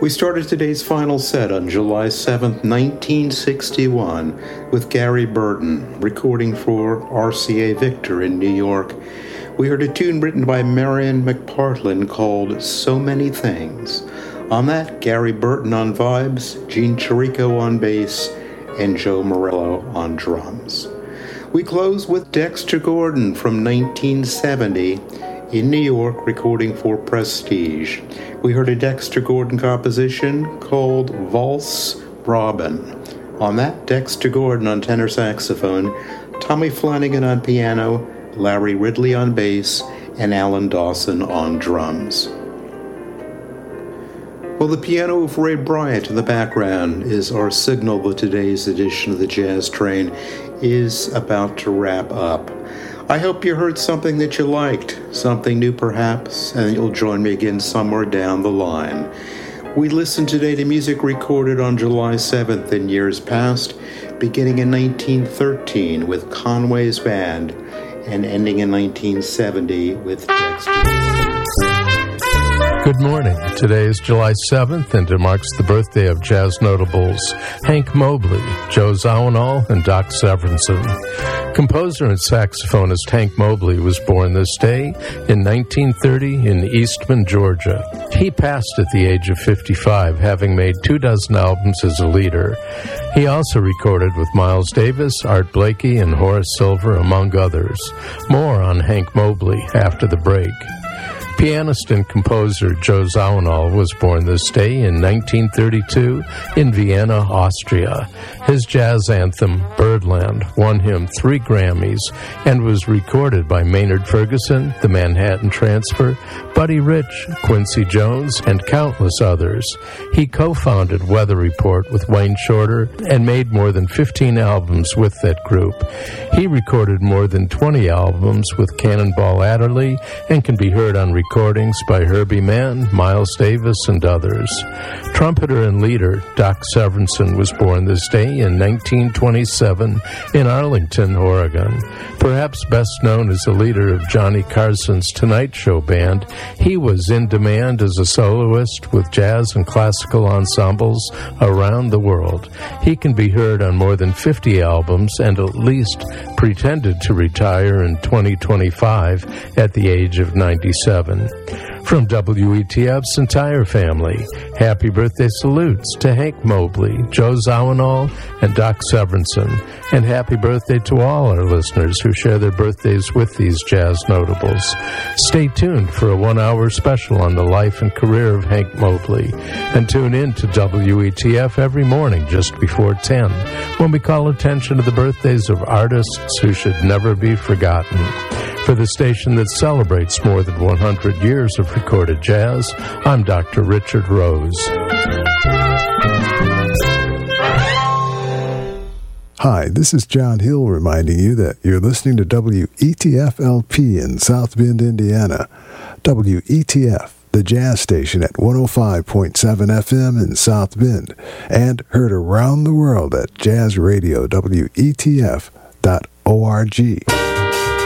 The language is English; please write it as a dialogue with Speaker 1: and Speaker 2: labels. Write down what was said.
Speaker 1: We started today's final set on July 7th, 1961, with Gary Burton, recording for RCA Victor in New York. We heard a tune written by Marion McPartlin called So Many Things. On that, Gary Burton on vibes, Gene Chirico on bass, and Joe Morello on drums. We close with Dexter Gordon from 1970 in New York, recording for Prestige. We heard a Dexter Gordon composition called Valse Robin. On that, Dexter Gordon on tenor saxophone, Tommy Flanagan on piano, Larry Ridley on bass, and Alan Dawson on drums. Well, the piano of Ray Bryant in the background is our signal that today's edition of the Jazz Train is about to wrap up. I hope you heard something that you liked, something new perhaps, and you'll join me again somewhere down the line. We listened today to music recorded on July 7th in years past, beginning in 1913 with Conway's Band and ending in 1970 with Dexter.
Speaker 2: Good morning. Today is July 7th, and it marks the birthday of jazz notables Hank Mobley, Joe Zawinul, and Doc Severinsen. Composer and saxophonist Hank Mobley was born this day in 1930 in Eastman, Georgia. He passed at the age of 55, having made 24 albums as a leader. He also recorded with Miles Davis, Art Blakey, and Horace Silver, among others. More on Hank Mobley after the break. Pianist and composer Joe Zawinul was born this day in 1932 in Vienna, Austria. His jazz anthem, Birdland, won him 3 Grammys and was recorded by Maynard Ferguson, the Manhattan Transfer, Buddy Rich, Quincy Jones, and countless others. He co-founded Weather Report with Wayne Shorter and made more than 15 albums with that group. He recorded more than 20 albums with Cannonball Adderley and can be heard on recordings by Herbie Mann, Miles Davis, and others. Trumpeter and leader Doc Severinsen was born this day in 1927 in Arlington, Oregon. Perhaps best known as the leader of Johnny Carson's Tonight Show band, he was in demand as a soloist with jazz and classical ensembles around the world. He can be heard on more than 50 albums and at least pretended to retire in 2025 at the age of 97. From WETF's entire family, happy birthday salutes to Hank Mobley, Joe Zawinul, and Doc Severinsen, and happy birthday to all our listeners who share their birthdays with these jazz notables. Stay tuned for a 1-hour special on the life and career of Hank Mobley, and tune in to WETF every morning just before 10, when we call attention to the birthdays of artists who should never be forgotten. For the station that celebrates more than 100 years of recorded jazz, I'm Dr. Richard Rose.
Speaker 3: Hi, this is John Hill reminding you that you're listening to WETF-LP in South Bend, Indiana. WETF, the jazz station at 105.7 FM in South Bend, and heard around the world at jazzradio.wetf.org.